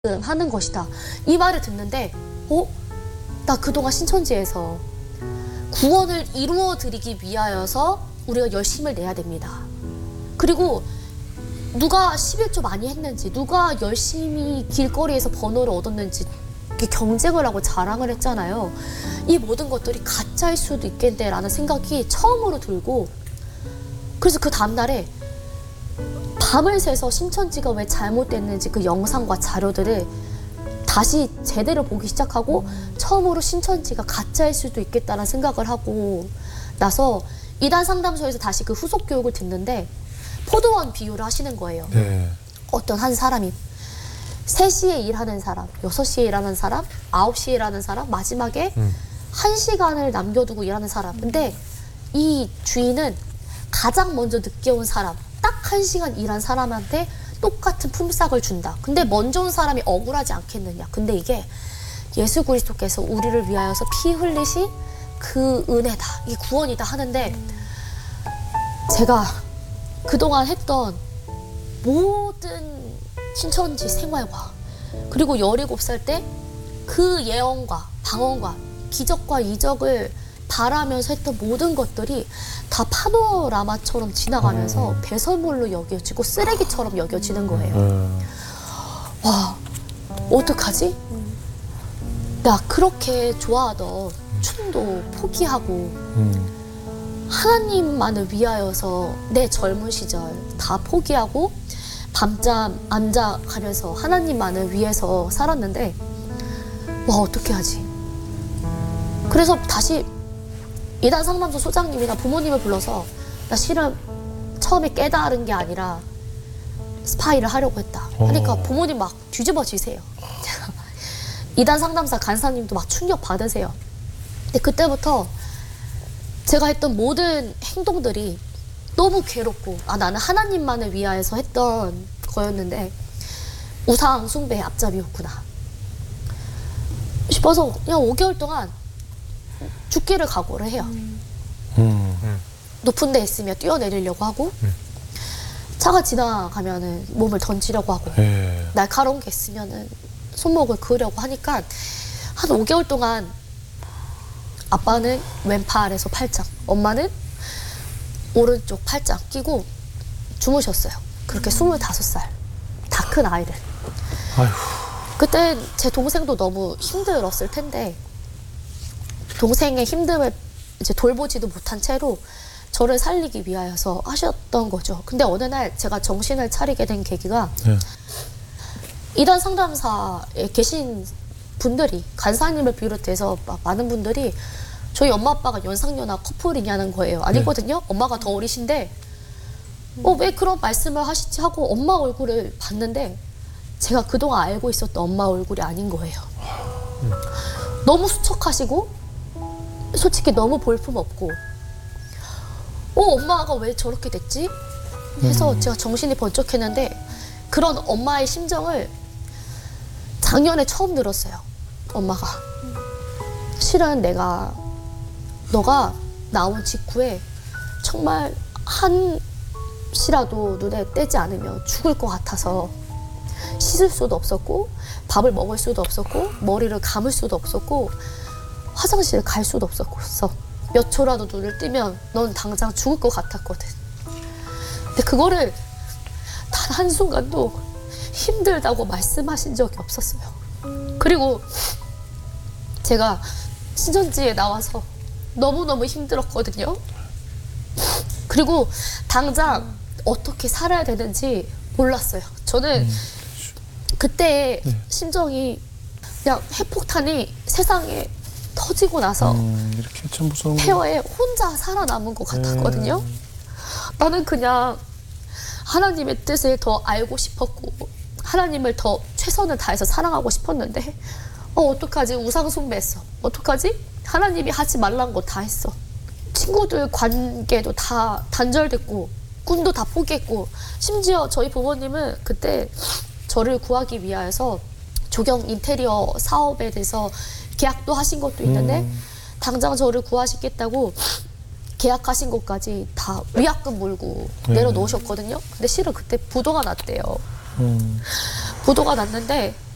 하는 것이다. 이 말을 듣는데 나 그동안 신천지에서 구원을 이루어드리기 위하여서 우리가 열심을 내야 됩니다. 그리고 누가 11조 많이 했는지, 누가 열심히 길거리에서 번호를 얻었는지 경쟁을 하고 자랑을 했잖아요. 이 모든 것들이 가짜일 수도 있겠네라는 생각이 처음으로 들고, 그래서 그 다음날에 밤을 새서 신천지가 왜 잘못됐는지 그 영상과 자료들을 다시 제대로 보기 시작하고, 처음으로 신천지가 가짜일 수도 있겠다는 생각을 하고 나서 이단 상담소에서 다시 그 후속 교육을 듣는데 포도원 비유를 하시는 거예요. 네. 어떤 한 사람이 3시에 일하는 사람, 6시에 일하는 사람, 9시에 일하는 사람, 마지막에 1시간을 남겨두고 일하는 사람. 근데 이 주인은 가장 먼저 늦게 온 사람, 딱 1시간 일한 사람한테 똑같은 품삯을 준다. 근데 먼저 온 사람이 억울하지 않겠느냐. 근데 이게 예수 그리스도께서 우리를 위하여서 피 흘리신 그 은혜다, 이게 구원이다 하는데, 제가 그동안 했던 모든 신천지 생활과, 그리고 17살 때 그 예언과 방언과 기적과 이적을 바라면서 했던 모든 것들이 다 파노라마처럼 지나가면서 배설물로 여겨지고 쓰레기처럼 여겨지는 거예요. 와, 어떡하지? 나 그렇게 좋아하던 춤도 포기하고 하나님만을 위하여서 내 젊은 시절 다 포기하고 밤잠 안 자가면서 하나님만을 위해서 살았는데, 와, 어떻게 하지? 그래서 다시 이단 상담소 소장님이나 부모님을 불러서, 나 실은 처음에 깨달은 게 아니라 스파이를 하려고 했다. 그러니까 부모님 막 뒤집어지세요. 이단 상담사 간사님도 막 충격 받으세요. 근데 그때부터 제가 했던 모든 행동들이 너무 괴롭고, 나는 하나님만을 위하여서 했던 거였는데 우상 숭배의 앞잡이였구나 싶어서 그냥 5개월 동안 죽기를 각오를 해요. 높은 데 있으면 뛰어내리려고 하고, 차가 지나가면은 몸을 던지려고 하고, 날카로운 게 있으면은 손목을 그으려고 하니까 한 5개월 동안 아빠는 왼팔에서 팔짱, 엄마는 오른쪽 팔짱 끼고 주무셨어요. 그렇게 25살 다 큰 아이를. 아휴. 그때 제 동생도 너무 힘들었을 텐데, 동생의 힘듦을 이제 돌보지도 못한 채로 저를 살리기 위하여서 하셨던 거죠. 근데 어느 날 제가 정신을 차리게 된 계기가, 이단 상담사에 계신 분들이, 간사님을 비롯해서 많은 분들이 저희 엄마 아빠가 연상연하 커플이냐는 거예요. 아니거든요. 엄마가 더 어리신데 왜 그런 말씀을 하시지 하고 엄마 얼굴을 봤는데, 제가 그동안 알고 있었던 엄마 얼굴이 아닌 거예요. 너무 수척하시고 솔직히 너무 볼품없고, 엄마가 왜 저렇게 됐지? 해서 제가 정신이 번쩍했는데, 그런 엄마의 심정을 작년에 처음 들었어요. 엄마가 실은 너가 나온 직후에 정말 한시라도 눈에 떼지 않으면 죽을 것 같아서 씻을 수도 없었고, 밥을 먹을 수도 없었고, 머리를 감을 수도 없었고, 화장실을 갈 수도 없었어. 몇 초라도 눈을 뜨면 넌 당장 죽을 것 같았거든. 근데 그거를 단 한순간도 힘들다고 말씀하신 적이 없었어요. 그리고 제가 신천지에 나와서 너무너무 힘들었거든요. 그리고 당장 어떻게 살아야 되는지 몰랐어요. 저는 그때 심정이 그냥 핵폭탄이 세상에 터지고 나서 이렇게 참 무서운 폐허에 혼자 살아남은 것 같았거든요. 나는 그냥 하나님의 뜻을 더 알고 싶었고, 하나님을 더 최선을 다해서 사랑하고 싶었는데, 어떡하지? 우상 숭배했어. 어떡하지? 하나님이 하지 말란 거 다 했어. 친구들 관계도 다 단절됐고, 꿈도 다 포기했고, 심지어 저희 부모님은 그때 저를 구하기 위하여서 조경 인테리어 사업에 대해서 계약도 하신 것도 있는데, 당장 저를 구하시겠다고 계약하신 것까지 다 위약금 물고 내려놓으셨거든요. 근데 실은 그때 부도가 났대요. 부도가 났는데